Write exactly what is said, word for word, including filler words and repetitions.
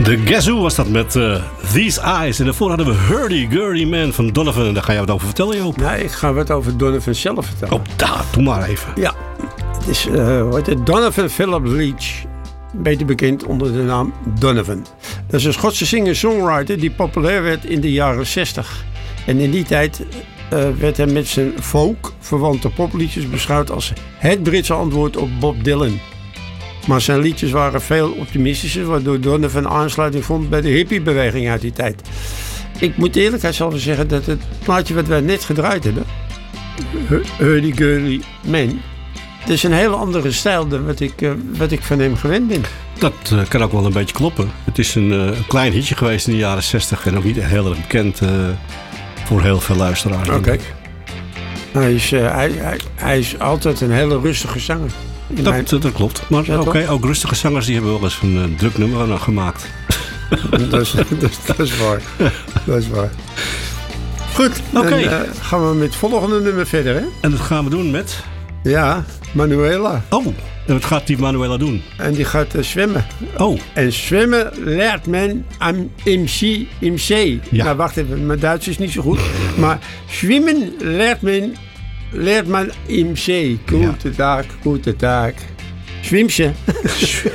De Guess Who was dat met uh, These Eyes. En daarvoor hadden we Hurdy-Gurdy Man van Donovan. En daar ga je wat over vertellen, Joop. Nee, ik ga wat over Donovan zelf vertellen. Oh, daar, doe maar even. Ja, het is uh, hoe heet het? Donovan Philip Leach. Beter bekend onder de naam Donovan. Dat is een Schotse singer-songwriter die populair werd in de jaren zestig. En in die tijd uh, werd hij met zijn folk-verwante popliedjes beschouwd als het Britse antwoord op Bob Dylan. Maar zijn liedjes waren veel optimistischer, waardoor Donovan aansluiting vond bij de hippiebeweging uit die tijd. Ik moet eerlijkheidshalve zeggen dat het plaatje wat wij net gedraaid hebben, Hurdy-Gurdy Man, het is een hele andere stijl dan wat ik, uh, wat ik van hem gewend ben. Dat uh, kan ook wel een beetje kloppen. Het is een, uh, een klein hitje geweest in de jaren zestig en ook niet heel erg bekend uh, voor heel veel luisteraars. Oké. Okay. Hij, is, uh, hij, hij, hij is altijd een hele rustige zanger. Dat, mijn... dat klopt. Maar ja, oké, okay, ook rustige zangers die hebben wel eens een uh, druk nummer uh, gemaakt. dat, is, dat, dat is waar. Dat is waar. Goed, dan okay. uh, gaan we met het volgende nummer verder. Hè? En dat gaan we doen met? Ja, Manuela. Oh, en wat gaat die Manuela doen? En die gaat uh, zwemmen. Oh. En zwemmen leert men aan M C. M C. Ja. Nou, wacht even, mijn Duits is niet zo goed. Maar zwemmen leert men, leert man M C. Goede ja. dag, goede dag. Zwimse.